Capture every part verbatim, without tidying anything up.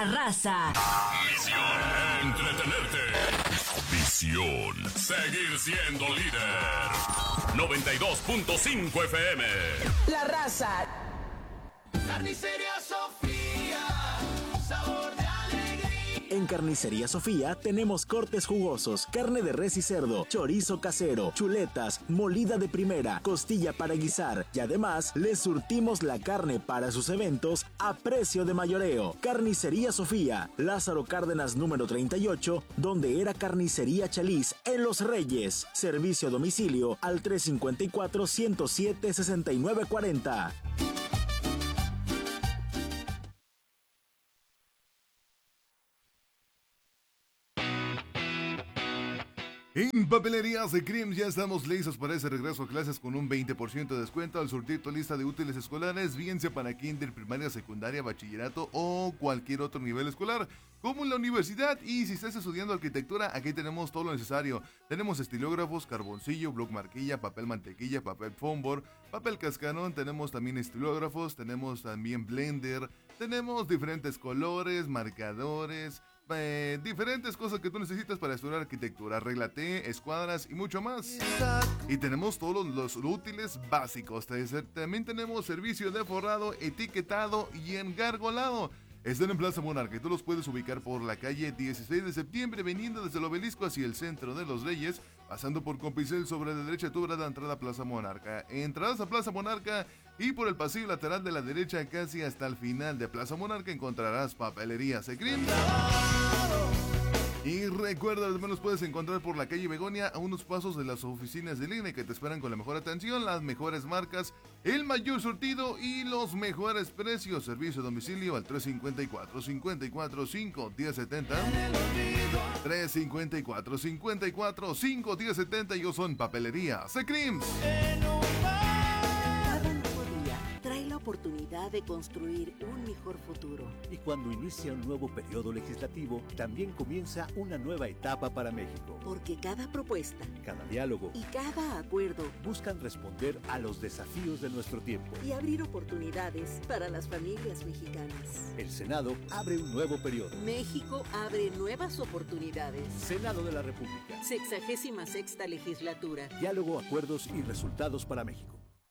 raza. Misión: entretenerte. Visión: seguir siendo líder. noventa y dos punto cinco F M. La raza. Carnicería Sofía, sabor de alegría. En Carnicería Sofía tenemos cortes jugosos, carne de res y cerdo, chorizo casero, chuletas, molida de primera, costilla para guisar y además les surtimos la carne para sus eventos a precio de mayoreo. Carnicería Sofía, Lázaro Cárdenas número treinta y ocho, donde era Carnicería Chaliz en Los Reyes. Servicio a domicilio al tres cinco cuatro, ciento siete, sesenta y nueve cuarenta. En Papelerías Secrim ya estamos listos para ese regreso a clases con un veinte por ciento de descuento al surtir tu lista de útiles escolares, bien sea para kinder, primaria, secundaria, bachillerato o cualquier otro nivel escolar, como en la universidad. Y si estás estudiando arquitectura, aquí tenemos todo lo necesario. Tenemos estilógrafos, carboncillo, bloc marquilla, papel mantequilla, papel fombor, papel cascarón, tenemos también estilógrafos, tenemos también blender, tenemos diferentes colores, marcadores, Eh, diferentes cosas que tú necesitas para estudiar arquitectura, regla T, escuadras y mucho más. Y tenemos todos los útiles básicos. También tenemos servicio de forrado, etiquetado y engargolado. Están en Plaza Monarca y tú los puedes ubicar por la calle dieciséis de septiembre, veniendo desde el Obelisco hacia el centro de Los Reyes, pasando por Compicel sobre la derecha, tú verás la entrada a Plaza Monarca. Entradas a Plaza Monarca y por el pasillo lateral de la derecha casi hasta el final de Plaza Monarca encontrarás Papelería Secrim. Y recuerda, también los puedes encontrar por la calle Begonia, a unos pasos de las oficinas del I N E, que te esperan con la mejor atención, las mejores marcas, el mayor surtido y los mejores precios. Servicio a domicilio al tres cinco cuatro, cinco cuatro cinco, uno cero siete cero. tres cinco cuatro, cinco cuatro cinco, uno cero siete cero. Yo son Papelería Secrim. Trae la oportunidad de construir un mejor futuro. Y cuando inicia un nuevo periodo legislativo, también comienza una nueva etapa para México. Porque cada propuesta, cada diálogo y cada acuerdo buscan responder a los desafíos de nuestro tiempo y abrir oportunidades para las familias mexicanas. El Senado abre un nuevo periodo. México abre nuevas oportunidades. Senado de la República. Sexagésima sexta legislatura. Diálogo, acuerdos y resultados para México.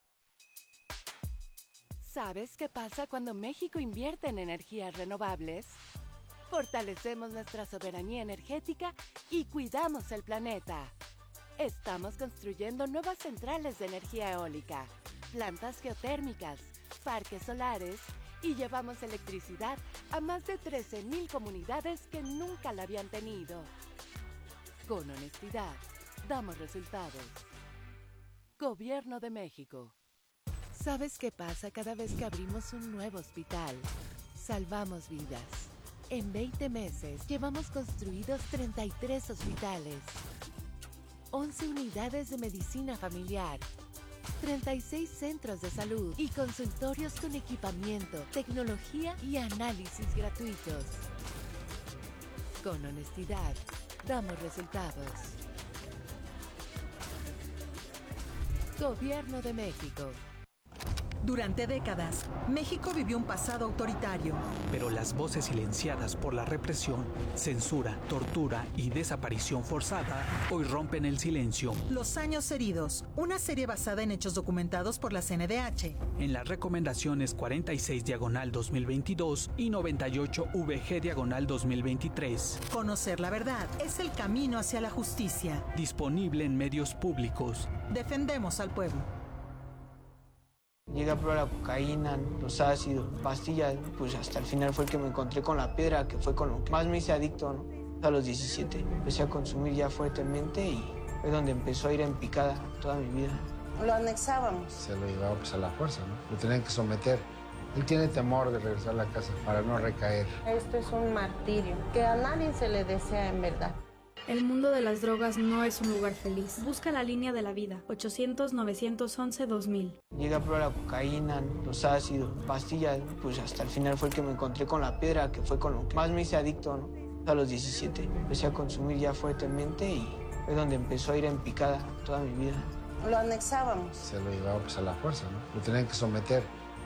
¿Sabes qué pasa cuando México invierte en energías renovables? Fortalecemos nuestra soberanía energética y cuidamos el planeta. Estamos construyendo nuevas centrales de energía eólica, plantas geotérmicas, parques solares y llevamos electricidad a más de trece mil comunidades que nunca la habían tenido. Con honestidad, damos resultados. Gobierno de México. ¿Sabes qué pasa cada vez que abrimos un nuevo hospital? Salvamos vidas. En veinte meses llevamos construidos treinta y tres hospitales, once unidades de medicina familiar, treinta y seis centros de salud y consultorios con equipamiento, tecnología y análisis gratuitos. Con honestidad, damos resultados. Gobierno de México. Durante décadas, México vivió un pasado autoritario. Pero las voces silenciadas por la represión, censura, tortura y desaparición forzada hoy rompen el silencio. Los años heridos, una serie basada en hechos documentados por la C N D H. En las recomendaciones cuarenta y seis diagonal dos mil veintidós y noventa y ocho V G diagonal dos mil veintitrés. Conocer la verdad es el camino hacia la justicia. Disponible en medios públicos. Defendemos al pueblo. Llegué a probar la cocaína, los ácidos, pastillas, pues hasta el final fue el que me encontré con la piedra, que fue con lo que más me hice adicto, ¿no? A los diecisiete empecé a consumir ya fuertemente y fue donde empezó a ir en picada toda mi vida. Lo anexábamos. Se lo llevaba pues a la fuerza, ¿no? Lo tenían que someter. Él tiene temor de regresar a la casa para no recaer. Esto es un martirio que a nadie se le desea en verdad. El mundo de las drogas no es un lugar feliz. Busca la línea de la vida. ochocientos, novecientos once, dos mil. Llegué a probar la cocaína, los ácidos, pastillas, pues hasta el final fue el que me encontré con la piedra, que fue con lo que más me hice adicto, ¿no? A los diecisiete empecé a consumir ya fuertemente y fue donde empezó a ir en picada toda mi vida. Lo anexábamos. Se lo llevaba pues a la fuerza, ¿no? Lo tenían que someter.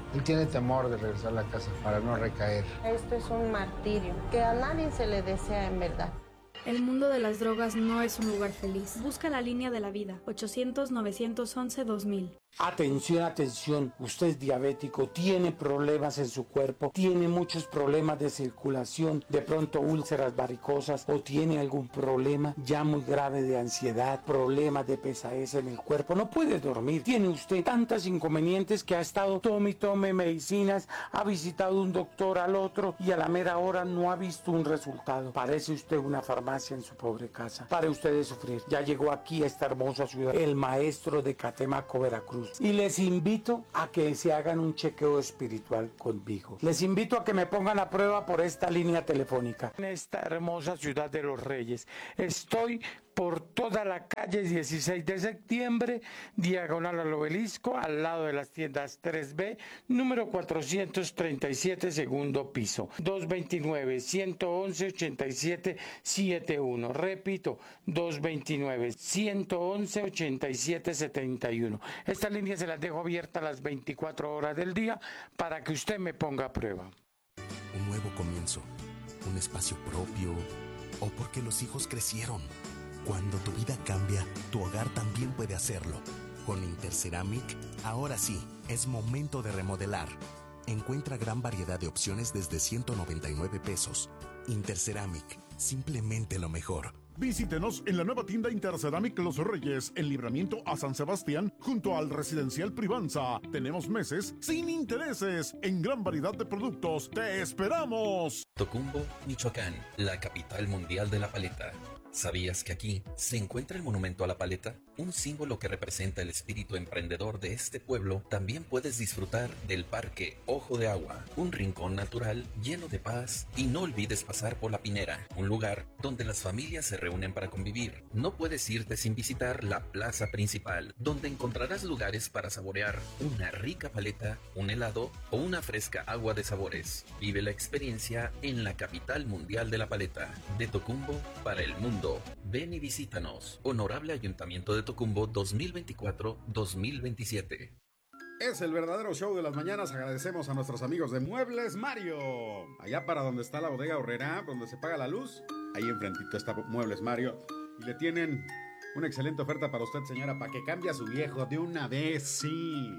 Él tiene temor de regresar a la casa para no recaer. Esto es un martirio que a nadie se le desea en verdad. El mundo de las drogas no es un lugar feliz. Busca la línea de la vida. ochocientos, novecientos once, dos mil. Atención, atención. Usted es diabético, tiene problemas en su cuerpo, tiene muchos problemas de circulación, de pronto úlceras varicosas o tiene algún problema ya muy grave de ansiedad, problemas de pesadez en el cuerpo. No puede dormir. Tiene usted tantos inconvenientes que ha estado tome y tome medicinas, ha visitado un doctor al otro y a la mera hora no ha visto un resultado. Parece usted una farmacia en su pobre casa. Pare usted de sufrir. Ya llegó aquí a esta hermosa ciudad el maestro de Catemaco, Veracruz. Y les invito a que se hagan un chequeo espiritual conmigo. Les invito a que me pongan a prueba por esta línea telefónica. En esta hermosa ciudad de los Reyes. Estoy por toda la calle dieciséis de septiembre, diagonal al Obelisco, al lado de las tiendas tres B, número cuatrocientos treinta y siete, segundo piso, dos dos nueve, uno uno uno, ocho siete siete uno. Repito, dos dos nueve, uno uno uno, ocho siete siete uno. Esta línea se las dejo abierta las veinticuatro horas del día para que usted me ponga a prueba. Un nuevo comienzo, un espacio propio, o porque los hijos crecieron. Cuando tu vida cambia, tu hogar también puede hacerlo. Con Interceramic, ahora sí, es momento de remodelar. Encuentra gran variedad de opciones desde ciento noventa y nueve pesos. Interceramic, simplemente lo mejor. Visítenos en la nueva tienda Interceramic Los Reyes, en Libramiento a San Sebastián, junto al Residencial Privanza. Tenemos meses sin intereses en gran variedad de productos. ¡Te esperamos! Tocumbo, Michoacán, la capital mundial de la paleta. ¿Sabías que aquí se encuentra el monumento a la paleta? Un símbolo que representa el espíritu emprendedor de este pueblo. También puedes disfrutar del Parque Ojo de Agua, un rincón natural lleno de paz. Y no olvides pasar por La Pinera, un lugar donde las familias se reúnen para convivir. No puedes irte sin visitar la plaza principal, donde encontrarás lugares para saborear una rica paleta, un helado o una fresca agua de sabores. Vive la experiencia en la capital mundial de la paleta, de Tocumbo para el mundo. Ven y visítanos. Honorable Ayuntamiento de Tocumbo dos mil veinticuatro a dos mil veintisiete. Es el verdadero show de las mañanas. Agradecemos a nuestros amigos de Muebles Mario. Allá para donde está la bodega Horrera, donde se paga la luz, ahí enfrentito está Muebles Mario. Y le tienen una excelente oferta para usted, señora, para que cambie a su viejo de una vez, sí.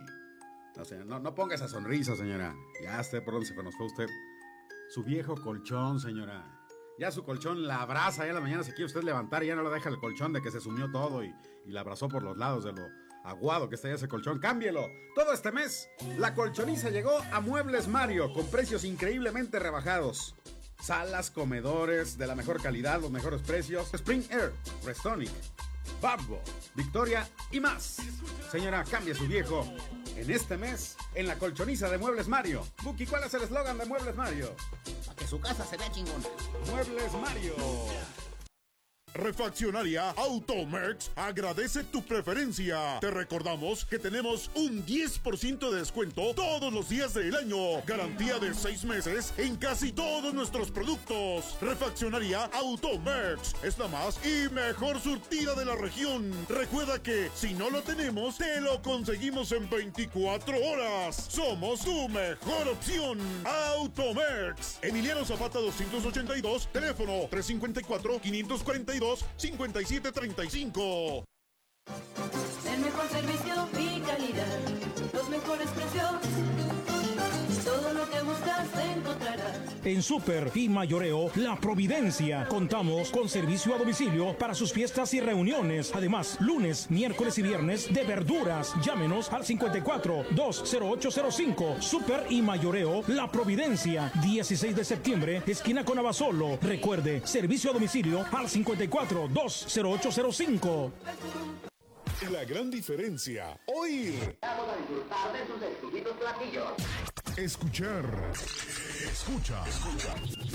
O sea, no, no ponga esa sonrisa, señora. Ya sé por dónde se nos fue usted. Su viejo colchón, señora. Ya su colchón la abraza, ya en la mañana se quiere usted levantar y ya no le deja el colchón de que se sumió todo y, y la abrazó por los lados de lo aguado que está ya ese colchón. ¡Cámbielo! Todo este mes, la colchoniza llegó a Muebles Mario con precios increíblemente rebajados. Salas, comedores de la mejor calidad, los mejores precios. Spring Air, Restonic, Babbo, Victoria y más. Señora, cambie su viejo en este mes en la colchoniza de Muebles Mario. Buki, ¿cuál es el eslogan de Muebles Mario? Para que su casa se vea chingona. Muebles Mario. Refaccionaria Automex agradece tu preferencia. Te recordamos que tenemos un diez por ciento de descuento todos los días del año. Garantía de seis meses en casi todos nuestros productos. Refaccionaria Automex es la más y mejor surtida de la región. Recuerda que si no lo tenemos, te lo conseguimos en veinticuatro horas. Somos tu mejor opción. Automex. Emiliano Zapata doscientos ochenta y dos, teléfono tres cinco cuatro, cinco cuatro dos, cinco siete tres cinco. El mejor servicio y calidad, los mejores precios, todo lo que buscas encontrarás. En Super y Mayoreo La Providencia contamos con servicio a domicilio para sus fiestas y reuniones. Además, lunes, miércoles y viernes de verduras. Llámenos al cincuenta y cuatro, dos cero ocho cero cinco. Super y Mayoreo La Providencia, dieciséis de septiembre, esquina con Abasolo. Recuerde, servicio a domicilio al cincuenta y cuatro, dos cero ocho cero cinco. La gran diferencia. Oír. Vamos a disfrutar de sus exquisitos platillos. Escuchar. Escucha. Escucha.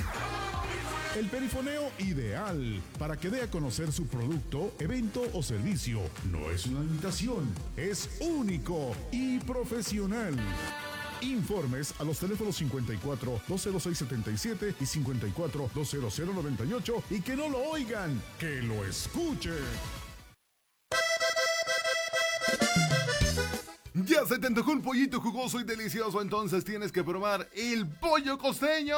El perifoneo ideal para que dé a conocer su producto, evento o servicio. No es una imitación, es único y profesional. Informes a los teléfonos cincuenta y cuatro, dos cero seis setenta y siete y cincuenta y cuatro, dos cero cero noventa y ocho y que no lo oigan, que lo escuchen. Ya se te antojó un pollito jugoso y delicioso, entonces tienes que probar el Pollo Costeño.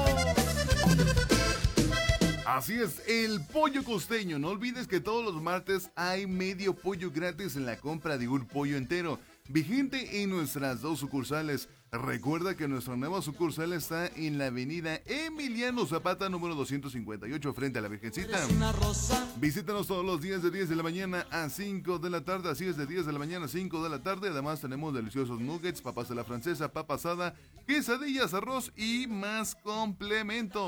Así es, el Pollo Costeño. No olvides que todos los martes hay medio pollo gratis en la compra de un pollo entero, vigente en nuestras dos sucursales. Recuerda que nuestra nueva sucursal está en la avenida Emiliano Zapata, número doscientos cincuenta y ocho, frente a la Virgencita. Visítanos todos los días de diez de la mañana a cinco de la tarde, así es, de diez de la mañana a cinco de la tarde. Además tenemos deliciosos nuggets, papas a la francesa, papa asada, quesadillas, arroz y más complementos.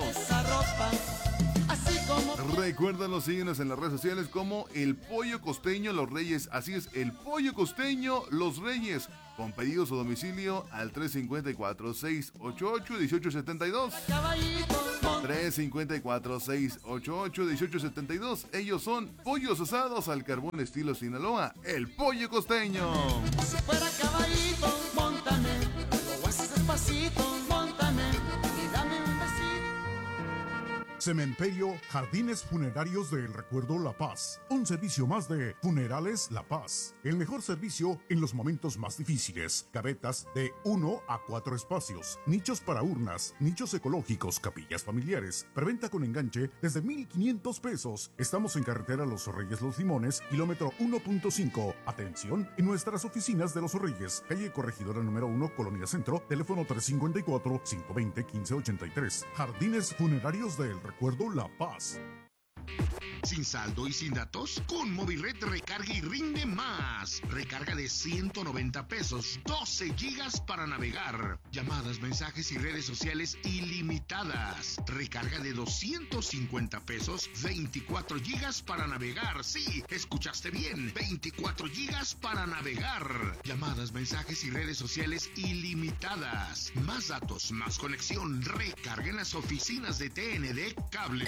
Recuérdanos, síguenos en las redes sociales como El Pollo Costeño Los Reyes. Así es, El Pollo Costeño Los Reyes. Con pedidos a domicilio al tres cinco cuatro, seis ocho ocho, uno ocho siete dos. tres cinco cuatro, seis ocho ocho, uno ocho siete dos. Ellos son pollos asados al carbón estilo Sinaloa, El Pollo Costeño. Si fuera caballito, móntame. O haces despacito, móntame. Y dame un besito. Cementerio Jardines Funerarios del Recuerdo La Paz. Un servicio más de Funerales La Paz. El mejor servicio en los momentos más difíciles. Gavetas de uno a cuatro espacios. Nichos para urnas. Nichos ecológicos. Capillas familiares. Preventa con enganche desde mil quinientos pesos. Estamos en carretera Los Reyes Los Limones, kilómetro uno punto cinco. Atención en nuestras oficinas de Los Reyes. Calle Corregidora número uno, Colonia Centro. Teléfono tres cinco cuatro, cinco dos cero, uno cinco ocho tres. Jardines Funerarios del Recuerdo La Paz. ¿Sin saldo y sin datos? Con Movirred recarga y rinde más. Recarga de ciento noventa pesos, doce gigas para navegar. Llamadas, mensajes y redes sociales ilimitadas. Recarga de doscientos cincuenta pesos, veinticuatro gigas para navegar. Sí, escuchaste bien, veinticuatro gigas para navegar. Llamadas, mensajes y redes sociales ilimitadas. Más datos, más conexión. Recarga en las oficinas de T N D Cable.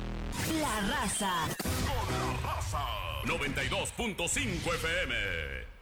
La Raza. Con La Raza. noventa y dos punto cinco F M.